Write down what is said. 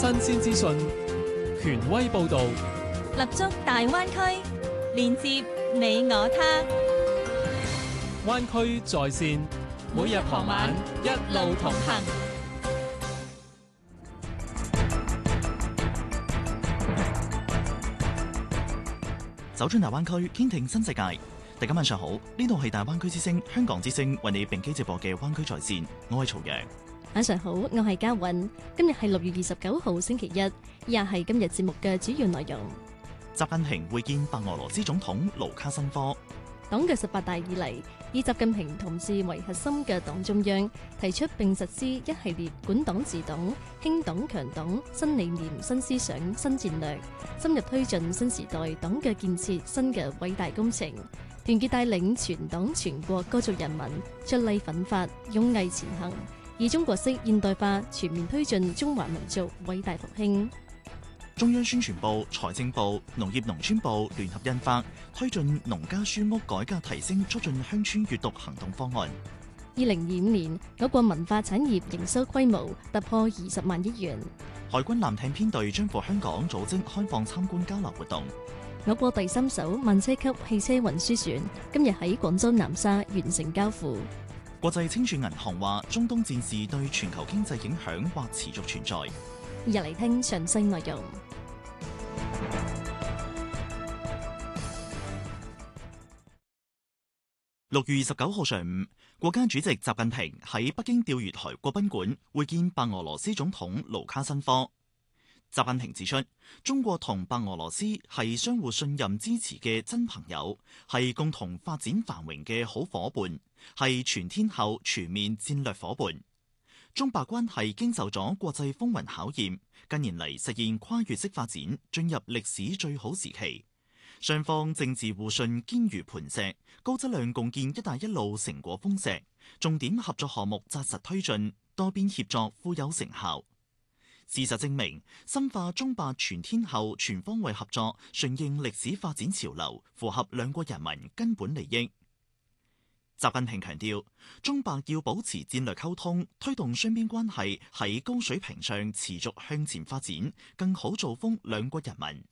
新鮮資訊，權威報導， 立足大灣區，連接你我他。 灣區在線，每日傍晚一路同行。 走進大灣區，傾聽新世界。大家晚上好，呢度係大灣區之聲香港之聲為你並機直播嘅灣區在線，我係曹陽。 晚上好，我係嘉韻。今日係6月29號星期一，以下係今日節目嘅主要內容。 習近平會見白俄羅斯總統盧卡申科。 黨嘅18大以嚟，以習近平同志為核心嘅黨中央提出並實施一系列管黨治黨、興黨強黨新理念、新思想、新戰略，深入推進新時代黨嘅建設新嘅偉大工程，團結帶領全黨全國各族人民出力奮發，勇毅前行，以中國式現代化全面推進中華民族偉大復興。 中央宣傳部、財政部、農業農村部聯合印發推進農家書屋改革提升促進鄉村閱讀行動方案。 2025年，我國文化產業營收規模突破20萬億元。 海軍艦艇編隊將赴香港組織開放參觀交流活動。 我國第3艘慢車級汽車運輸船今日喺廣州南沙完成交付。 國際清算銀行話，中東戰事對全球經濟影響或持續存在。 入嚟聽詳細內容。 6月29號上午，國家主席習近平喺北京釣魚台國賓館會見白俄羅斯總統盧卡申科。習近平指出，中國同白俄羅斯係相互信任支持嘅真朋友，係共同發展繁榮嘅好夥伴，係全天候全面戰略夥伴。中白關係經受咗國際風雲考驗，近年嚟實現跨越式發展，進入歷史最好時期。雙方政治互信堅如磐石，高質量共建「一帶一路」成果豐碩，重點合作項目紮實推進，多邊協作富有成效。事實證明，深化中白全天候全方位合作，順應歷史發展潮流，符合兩國人民根本利益。習近平強調，中白要保持戰略溝通，推動雙邊關係喺高水平上持續向前發展，更好造福兩國人民。